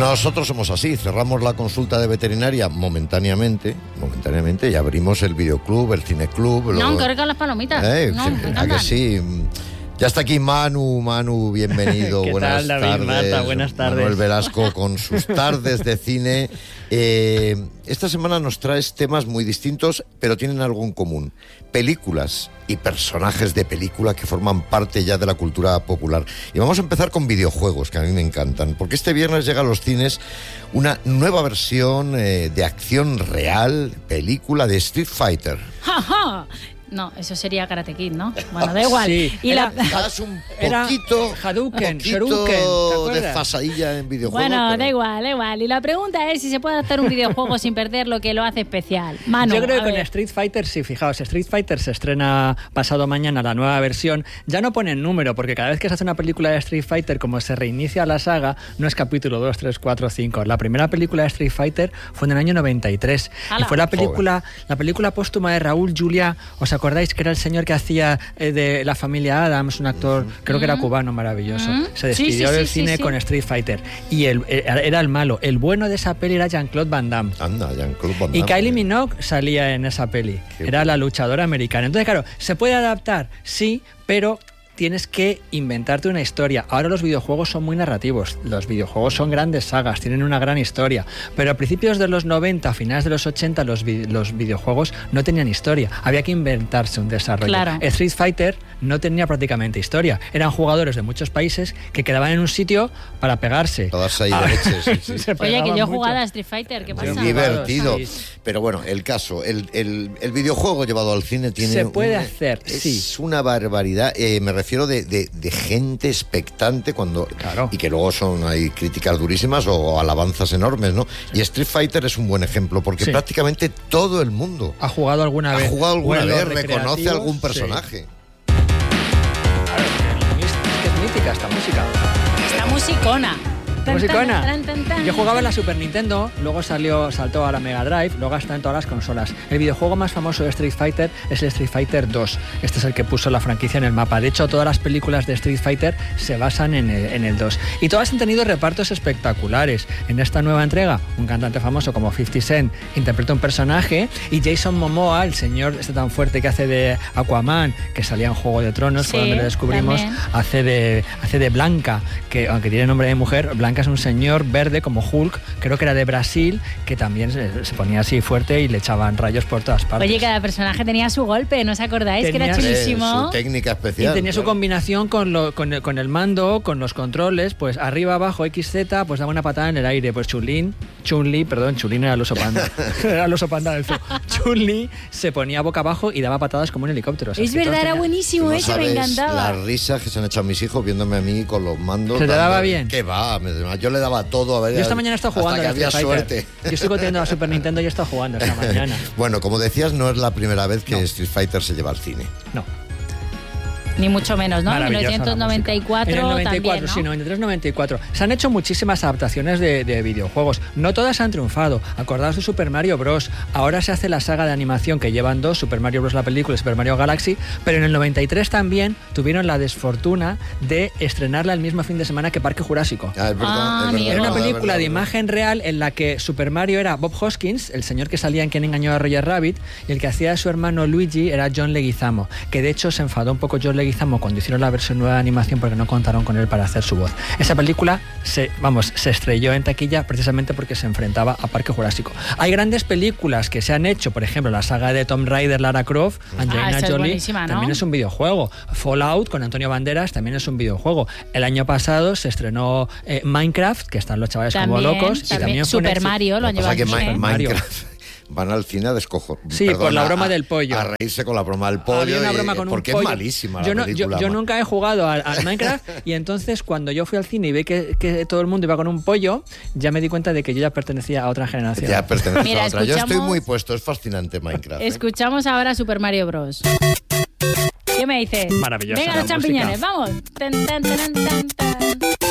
Nosotros somos así, cerramos la consulta de veterinaria momentáneamente y abrimos el videoclub, el cineclub. No, que con las palomitas. ¿A que sí? Ya está aquí Manu, bienvenido. ¿Qué Buenas tal, David, tardes. Marta? Buenas tardes. Manuel Velasco con sus tardes de cine. Esta semana nos traes temas muy distintos, pero tienen algo en común. Películas y personajes de película que forman parte ya de la cultura popular. Y vamos a empezar con videojuegos, que a mí me encantan, porque este viernes llega a los cines una nueva versión de acción real, película de Street Fighter. ¡Ja, ja! No, eso sería Karate Kid, ¿no? Bueno, da igual. Sí, y Das un poquito, Hadouken, Shoryuken, ¿te acuerdas? de fasadilla en videojuegos. Bueno, pero... da igual. Y la pregunta es si se puede hacer un videojuego sin perder lo que lo hace especial. Manu, yo creo que a con ver. Street Fighter, sí, fijaos, Street Fighter se estrena pasado mañana la nueva versión. Ya no ponen número, porque cada vez que se hace una película de Street Fighter, como se reinicia la saga, no es capítulo 2, 3, 4, 5. La primera película de Street Fighter fue en el año 93. ¡Hala! Y fue la película póstuma de Raúl Juliá. ¿Os acordáis que era el señor que hacía de la familia Adams, un actor, creo que era cubano, maravilloso? Se despidió del cine con Street Fighter. Y era el malo. El bueno de esa peli era Jean-Claude Van Damme. Anda, Jean-Claude Van Damme. Y Kylie Minogue salía en esa peli. Era la luchadora americana. Entonces, claro, ¿se puede adaptar? Sí, pero tienes que inventarte una historia. Ahora los videojuegos son muy narrativos. Los videojuegos son grandes sagas, tienen una gran historia. Pero a principios de los 90, a finales de los 80, los videojuegos no tenían historia. Había que inventarse un desarrollo. Claro. Street Fighter no tenía prácticamente historia. Eran jugadores de muchos países que quedaban en un sitio para pegarse. Todas ahí de leche, sí. Se Oye, que pegaban yo mucho. jugaba a Street Fighter, ¿qué pasa? Es divertido. Sí. Pero bueno, el caso, el videojuego llevado al cine tiene... Se puede hacer, es sí. una barbaridad. Me refiero de gente expectante cuando... Claro. Y que luego hay críticas durísimas o alabanzas enormes, ¿no? Y Street Fighter es un buen ejemplo, porque Sí. prácticamente todo el mundo ¿Ha jugado alguna vez? O en los reconoce recreativos, algún sí. personaje. Claro, es que es mítica esta música. Esta musicona. Musicona. Tan, tan, tan, tan. Yo jugaba en la Super Nintendo, luego saltó a la Mega Drive, luego está en todas las consolas. El videojuego más famoso de Street Fighter es el Street Fighter 2. Este es el que puso la franquicia en el mapa. De hecho, todas las películas de Street Fighter se basan en el 2. Y todas han tenido repartos espectaculares. En esta nueva entrega, un cantante famoso como 50 Cent interpreta un personaje, y Jason Momoa, el señor este tan fuerte que hace de Aquaman, que salía en Juego de Tronos, Sí, fue donde lo descubrimos, también. hace de Blanca, que aunque tiene nombre de mujer, Blanca es un señor verde como Hulk, creo que era de Brasil, que también se ponía así fuerte y le echaban rayos por todas partes. Oye, cada personaje tenía su golpe, ¿no os acordáis? Que era Tenía chulísimo. Su técnica especial. Y tenía su combinación con el mando, con los controles, pues arriba, abajo, XZ, pues daba una patada en el aire. Pues Chun-Li era el oso panda. Era el oso panda del zoo. Chun-Li se ponía boca abajo y daba patadas como un helicóptero. O sea, Es que todos verdad, era tenían- buenísimo No eso, me sabes encantaba. las risas que se han echado mis hijos viéndome a mí con los mandos. ¿Se te daba bien? ¿Qué va? Yo le daba todo. A ver, Yo esta mañana he estado jugando hasta al que había Street Fighter. suerte. Yo estoy teniendo la Super Nintendo y he estado jugando esta mañana. Bueno, como decías, no es la primera vez que No. Street Fighter se lleva al cine. No. Ni mucho menos, ¿no? Maravillosa la 1994 música. En el 94, también, ¿no? sí, 93-94. Se han hecho muchísimas adaptaciones de videojuegos. No todas han triunfado. Acordaos de Super Mario Bros. Ahora se hace la saga de animación que llevan dos, Super Mario Bros. La película y Super Mario Galaxy, pero en el 93 también tuvieron la desfortuna de estrenarla el mismo fin de semana que Parque Jurásico. Ah, es verdad. Ah, es verdad, amigo. Era una es verdad, película es de verdad. imagen real en la que Super Mario era Bob Hoskins, el señor que salía en Quien engañó a Roger Rabbit, y el que hacía a su hermano Luigi era John Leguizamo, que de hecho se enfadó un poco John Leguizamo cuando hicieron la versión nueva de animación porque no contaron con él para hacer su voz. Esa película se estrelló en taquilla precisamente porque se enfrentaba a Parque Jurásico. Hay grandes películas que se han hecho, por ejemplo, la saga de Tomb Raider, Lara Croft, Angelina esa es Jolie, buenísima, ¿no? también es un videojuego. Fallout con Antonio Banderas también es un videojuego. El año pasado se estrenó Minecraft, que están los chavales como locos, y también fue un Super éxito. Mario lo han Lo que pasa llevado es que al cine. Minecraft van al cine a descojo. Sí, por la broma del pollo. A reírse con la broma del pollo. Había una broma con un porque pollo. es malísima yo la no- película. yo nunca he jugado al Minecraft y entonces cuando yo fui al cine y vi que todo el mundo iba con un pollo, ya me di cuenta de que yo ya pertenecía a otra generación. Ya pertenece Mira, a otra. Yo estoy escuchamos- muy puesto. Es fascinante Minecraft. Escuchamos ahora Super Mario Bros. ¿Qué me dices? Maravillosa Venga, la los champiñones, música. vamos. Tan, tan, tan, tan, tan.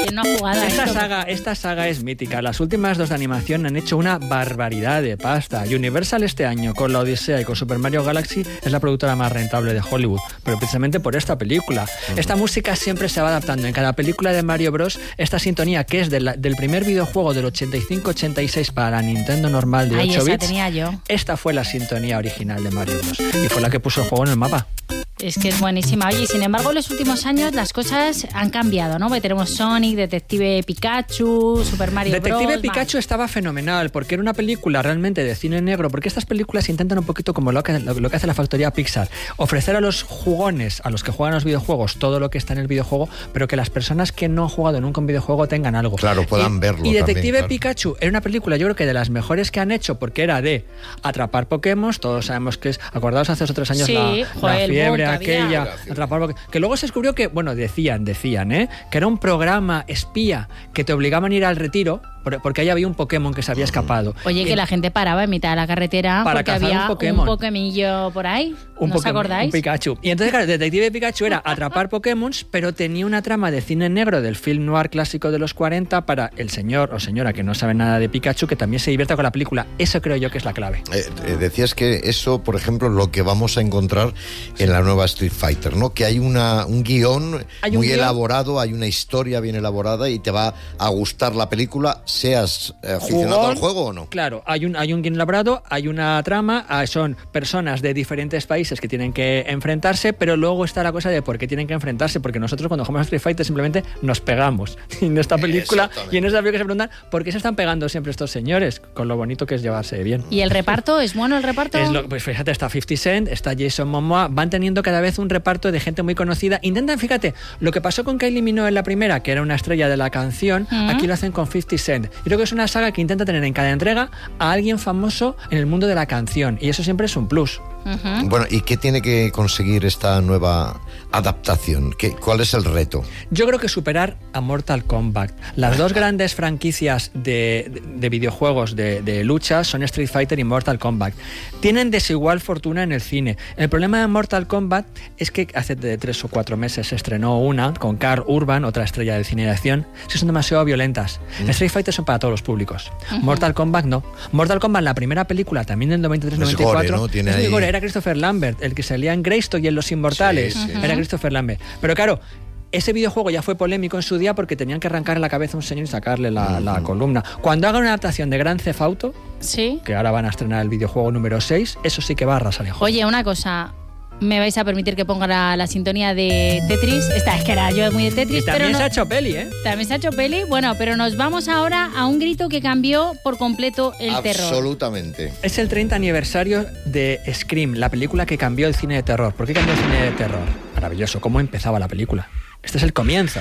¿Quién no ha jugado a esto? Esta saga es mítica. Las últimas 2 de animación han hecho una barbaridad de pasta. Universal este año, con la Odisea y con Super Mario Galaxy, es la productora más rentable de Hollywood, pero precisamente por esta película. Esta música siempre se va adaptando. En cada película de Mario Bros, esta sintonía, que es del primer videojuego del 85-86 para la Nintendo normal de 8 bits, tenía yo. Esta fue la sintonía original de Mario Bros. Y fue la que puso el juego en el mapa. Es que es buenísima. Oye, sin embargo, en los últimos años las cosas han cambiado, ¿no? Porque tenemos Sonic, Detective Pikachu, Super Mario Bros. Detective Pikachu estaba fenomenal, porque era una película realmente de cine negro, porque estas películas intentan un poquito como lo que hace la factoría Pixar, ofrecer a los jugones, a los que juegan los videojuegos, todo lo que está en el videojuego, pero que las personas que no han jugado nunca un videojuego tengan algo. Claro, puedan verlo. Y Detective también, claro. Pikachu era una película, yo creo que de las mejores que han hecho, porque era de atrapar Pokémon, todos sabemos que es, acordaos hace 2 o 3 años la fiebre aquella, atrapar Pokémon, que luego se descubrió que, bueno, decían, que era un programa espía que te obligaban a ir al retiro, porque ahí había un Pokémon que se había escapado. Oye, que la gente paraba en mitad de la carretera para porque cazar había un Pokémon. Pokémonillo por ahí. ¿No os acordáis? Un Pikachu. Y entonces, claro, Detective Pikachu era atrapar Pokémon, pero tenía una trama de cine negro del film noir clásico de los 40 para el señor o señora que no sabe nada de Pikachu, que también se divierta con la película. Eso creo yo que es la clave. Decías que eso, por ejemplo, lo que vamos a encontrar en la nueva Street Fighter, ¿no? Que hay un guión muy elaborado, hay una historia bien elaborada y te va a gustar la película, seas aficionado al juego o no. Claro, hay un guión elaborado, hay una trama, son personas de diferentes países que tienen que enfrentarse, pero luego está la cosa de por qué tienen que enfrentarse, porque nosotros cuando jugamos a Street Fighter simplemente nos pegamos. Y en esta película y en esta película se preguntan por qué se están pegando siempre estos señores, con lo bonito que es llevarse bien. ¿Y el reparto? ¿Es bueno el reparto? Pues fíjate, está 50 Cent, está Jason Momoa, van teniendo cada vez un reparto de gente muy conocida. Intentan, fíjate, lo que pasó con Kylie Minogue en la primera, que era una estrella de la canción, aquí lo hacen con 50 Cent. Yo creo que es una saga que intenta tener en cada entrega a alguien famoso en el mundo de la canción, y eso siempre es un plus. Bueno, ¿y qué tiene que conseguir esta nueva adaptación? ¿Cuál es el reto? Yo creo que superar a Mortal Kombat. Las dos grandes franquicias de videojuegos de lucha son Street Fighter y Mortal Kombat. Tienen desigual fortuna en el cine. El problema de Mortal Kombat es que hace 3 o 4 meses se estrenó una con Karl Urban, otra estrella del cine de acción, que son demasiado violentas. Street Fighter son para todos los públicos. Mortal Kombat no. Mortal Kombat, la primera película, también del 93-94, ¿no? Tiene es muy ahí... gore. Era Christopher Lambert, el que salía en Greystock y en Los Inmortales. Era Christopher Lambert. Pero claro, ese videojuego ya fue polémico en su día porque tenían que arrancarle la cabeza a un señor y sacarle la columna. Cuando hagan una adaptación de Grand Theft Auto, que ahora van a estrenar el videojuego número 6, eso sí que va a arrasar. Oye, una cosa... ¿Me vais a permitir que ponga la sintonía de Tetris? Esta es que era yo muy de Tetris. Y también pero se ha hecho peli, ¿eh? También se ha hecho peli. Bueno, pero nos vamos ahora a un grito que cambió por completo el terror. Absolutamente. Es el 30 aniversario de Scream, la película que cambió el cine de terror. ¿Por qué cambió el cine de terror? Maravilloso. ¿Cómo empezaba la película? Este es el comienzo.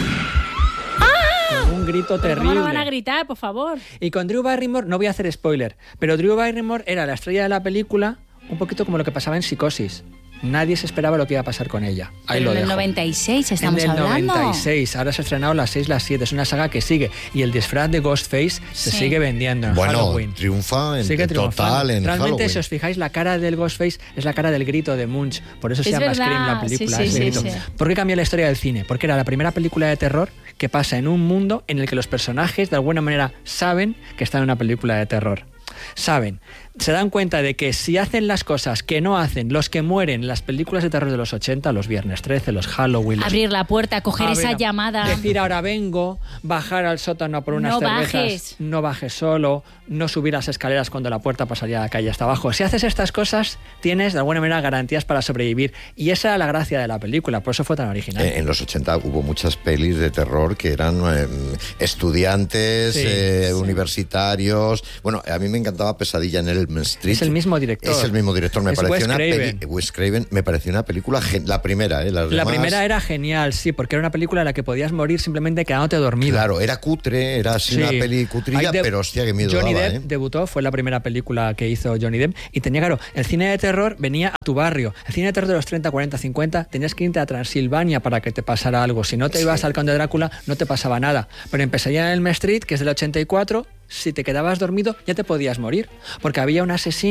Con un grito terrible. ¿Cómo no van a gritar, por favor? Y con Drew Barrymore, no voy a hacer spoiler, pero Drew Barrymore era la estrella de la película, un poquito como lo que pasaba en Psicosis. Nadie se esperaba lo que iba a pasar con ella. Ahí pero lo dejo. En el 96 estamos hablando. En el 96. Ahora se ha estrenado las 6, las 7. Es una saga que sigue. Y el disfraz de Ghostface se sigue vendiendo en Halloween. Triunfa en sigue total en Realmente, Halloween. si os fijáis, la cara del Ghostface es la cara del grito de Munch. Por eso se llama Scream la película. Sí. ¿Por qué cambió la historia del cine? Porque era la primera película de terror que pasa en un mundo en el que los personajes de alguna manera saben que están en una película de terror. Saben, se dan cuenta de que si hacen las cosas que no hacen los que mueren en las películas de terror de los 80, los Viernes 13, los Halloween... Abrir la puerta, coger esa llamada... Decir ahora vengo, bajar al sótano por unas cervezas... No bajes solo, no subir las escaleras cuando la puerta pasaría a la calle hasta abajo. Si haces estas cosas, tienes de alguna manera garantías para sobrevivir. Y esa era la gracia de la película, por eso fue tan original. En los 80 hubo muchas pelis de terror que eran estudiantes, universitarios... Bueno, a mí me encantaba Pesadilla en Elm Street. Es el mismo director. Es el mismo director. Me pareció Wes Craven me pareció una película... La primera, La primera era genial, sí, porque era una película en la que podías morir simplemente quedándote dormido. Claro, era cutre, era así una peli cutrilla, pero hostia, qué miedo Johnny daba, Depp debutó, fue la primera película que hizo Johnny Depp, y tenía, claro, el cine de terror venía a tu barrio. El cine de terror de los 30, 40, 50, tenías que irte a Transilvania para que te pasara algo. Si no te ibas al Conde Drácula, no te pasaba nada. Pero en Pesadilla en Elm Street, que es del 84... si te quedabas dormido ya te podías morir, porque había un asesino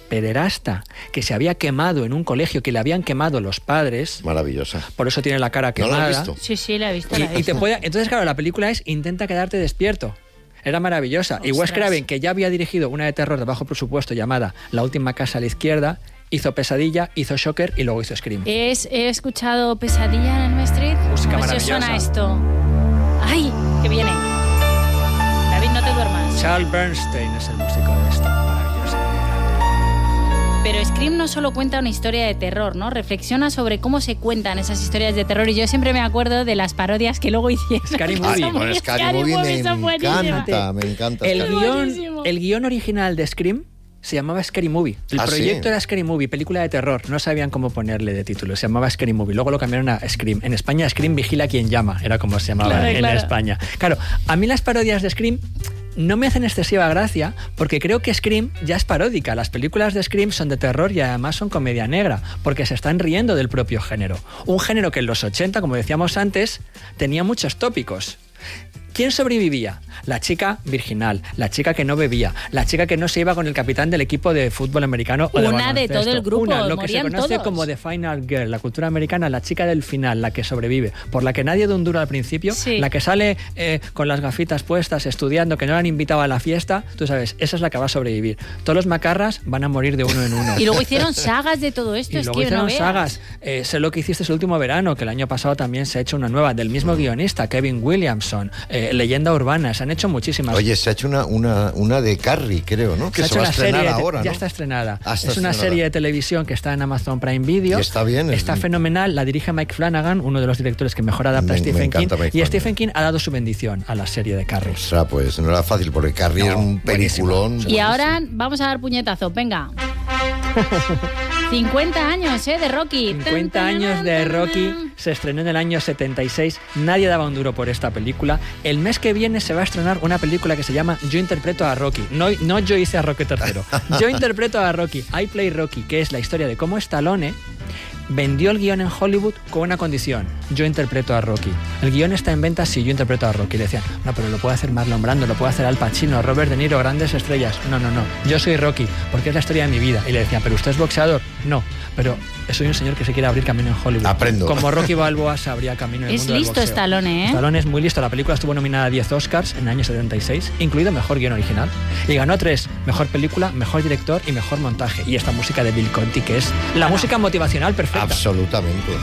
pederasta que se había quemado en un colegio, que le habían quemado los padres. Maravillosa. Por eso tiene la cara quemada. ¿No la has visto? Sí, la he visto. Y te puede... Entonces, claro, la película es intenta quedarte despierto. Era maravillosa. Ostras. Y Wes Craven, que ya había dirigido una de terror de bajo presupuesto llamada La última casa a la izquierda, hizo Pesadilla, hizo Shocker y luego hizo Scream. He escuchado Pesadilla en Elm Street. Música A ver si os maravillosa. suena esto. ¡Ay! ¡Que viene! David, no te duermas. Charles Bernstein es el músico de esto. Maravilloso. Pero Scream no solo cuenta una historia de terror, ¿no? Reflexiona sobre cómo se cuentan esas historias de terror y yo siempre me acuerdo de las parodias que luego hicieron. Scary Movie. Ay, bueno, Scary Movie me encanta. El guión original de Scream se llamaba Scary Movie. El proyecto era Scary Movie, película de terror. No sabían cómo ponerle de título. Se llamaba Scary Movie. Luego lo cambiaron a Scream. En España, Scream Vigila quien llama. Era como se llamaba en España. Claro, a mí las parodias de Scream no me hacen excesiva gracia porque creo que Scream ya es paródica. Las películas de Scream son de terror y además son comedia negra porque se están riendo del propio género. Un género que en los 80, como decíamos antes, tenía muchos tópicos. ¿Quién sobrevivía? La chica virginal, la chica que no bebía, la chica que no se iba con el capitán del equipo de fútbol americano o de Una de todo el grupo, lo que se conoce todos. como The Final Girl, la cultura americana, la chica del final, la que sobrevive, por la que nadie da un duro al principio, sí. La que sale con las gafitas puestas, estudiando, que no la han invitado a la fiesta, tú sabes, esa es la que va a sobrevivir. Todos los macarras van a morir de uno en uno. Y luego hicieron sagas de todo esto, Y luego hicieron sagas. Sé lo que hiciste el último verano, que el año pasado también se ha hecho una nueva, del mismo guionista, Kevin Williamson, Leyenda Urbana, se han hecho muchísimas. Oye, se ha hecho una de Carrie, creo, ¿no? Que se va a estrenar ahora, ¿no? Ya está estrenada. Está es una estrenada. Serie de televisión que está en Amazon Prime Video. Y está bien. Está fenomenal. La dirige Mike Flanagan, uno de los directores que mejor adapta a Stephen King. Y Stephen King ha dado su bendición a la serie de Carrie. O sea, pues no era fácil porque Carrie es un peliculón. Y ahora vamos a dar puñetazos, venga. 50 años, de Rocky. 50 años de Rocky, se estrenó en el año 76, nadie daba un duro por esta película. El mes que viene se va a estrenar una película que se llama Yo interpreto a Rocky, no yo hice a Rocky III, Yo interpreto a Rocky, I Play Rocky, que es la historia de cómo Stallone vendió el guión en Hollywood con una condición: yo interpreto a Rocky. El guión está en venta si yo interpreto a Rocky. Le decían, no, pero lo puede hacer Marlon Brando, lo puede hacer Al Pacino, Robert De Niro, grandes estrellas. No, yo soy Rocky, porque es la historia de mi vida. Y le decían, ¿pero usted es boxeador? No, pero soy un señor que se quiere abrir camino en Hollywood. Aprendo. Como Rocky Balboa se abría camino en el mundo del boxeo. Es listo Stallone, Stallone es muy listo. La película estuvo nominada a 10 Oscars en el año 76, incluido Mejor Guión Original. Y ganó 3, Mejor Película, Mejor Director y Mejor Montaje. Y esta música de Bill Conti, que es la música motivacional perfecta. Absolutamente. Pero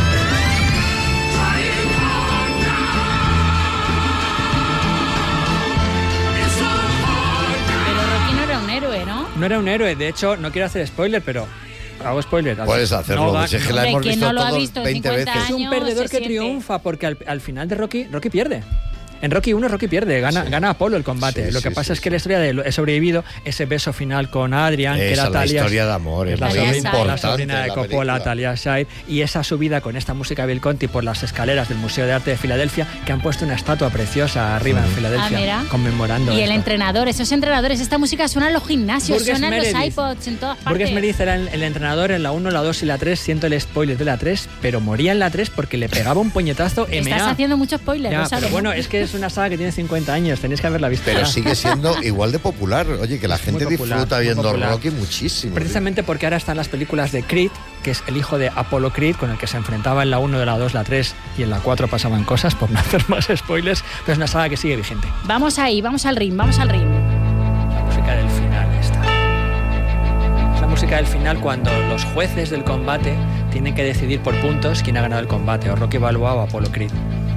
Rocky no era un héroe, ¿no? No era un héroe. De hecho, no quiero hacer spoiler, pero... Hago spoiler. Puedes hacerlo, no, es que la hemos visto todos 20 veces. Es un perdedor que triunfa porque al final de Rocky pierde. En Rocky 1 Rocky pierde, gana Apolo el combate. Lo que pasa es que la historia de he sobrevivido, ese beso final con Adrian, que era Talia, la historia de amor, es la muy importante, la sobrina de Coppola, Talia Shire, y esa subida con esta música de Bill Conti por las escaleras del Museo de Arte de Filadelfia, que han puesto una estatua preciosa arriba en Filadelfia, conmemorando y esto. el entrenador, esos entrenadores, esta música suena en los gimnasios, suena en los iPods, en todas partes. Burgess Meredith era el entrenador en la 1, la 2 y la 3, siento el spoiler de la 3, pero moría en la 3 porque le pegaba un puñetazo MA. Estás haciendo mucho spoiler, ya, lo sabes. Pero bueno, es que es una saga que tiene 50 años, tenéis que haberla visto. Pero ya. sigue siendo igual de popular. Oye, que la gente popular, disfruta viendo popular. Rocky muchísimo. Precisamente porque ahora están las películas de Creed, que es el hijo de Apollo Creed, con el que se enfrentaba en la 1, de la 2, la 3 y en la 4 pasaban cosas, por no hacer más spoilers, pero es una saga que sigue vigente. Vamos ahí, vamos al ring. La música del final esta. Es la música del final cuando los jueces del combate tienen que decidir por puntos quién ha ganado el combate, o Rocky Balboa o Apollo Creed.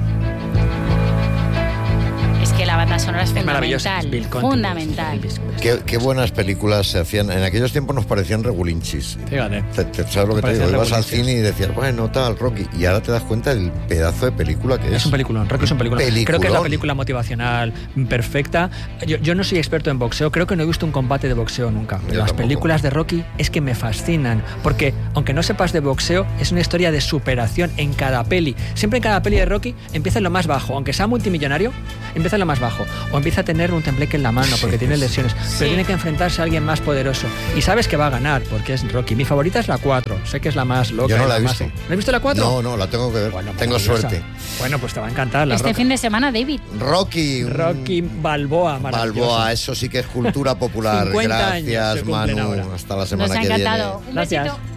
Es que la banda sonora es maravillosa, fundamental. Bill Conti, Fundamental. Qué buenas películas se hacían. En aquellos tiempos nos parecían regulinchis. Fíjate. ¿Sabes lo que te digo? Ibas al regulinchis. cine y decías, bueno, tal, Rocky. Y ahora te das cuenta del pedazo de película que es. Es un peliculón, Rocky es un peliculón. Peliculón. Creo que es la película motivacional perfecta. Yo no soy experto en boxeo, creo que no he visto un combate de boxeo nunca. Pero Yo las tampoco. películas de Rocky es que me fascinan, porque aunque no sepas de boxeo, es una historia de superación en cada peli. Siempre en cada peli de Rocky empieza en lo más bajo, aunque sea multimillonario, empieza en lo más bajo. abajo. O empieza a tener un tembleque en la mano porque tiene lesiones. Pero tiene que enfrentarse a alguien más poderoso. Y sabes que va a ganar porque es Rocky. Mi favorita es la 4. Sé que es la más loca. Yo no la he más... visto. ¿No has visto la 4? No, la tengo que ver. Bueno, tengo suerte. Bueno, pues te va a encantar la Este Roca. fin de semana, David. Rocky Balboa, maravilloso. Balboa, eso sí que es cultura popular. 50 años Gracias, se cumplen Manu. ahora. Hasta la semana Nos ha que viene. encantado. Un Gracias. besito.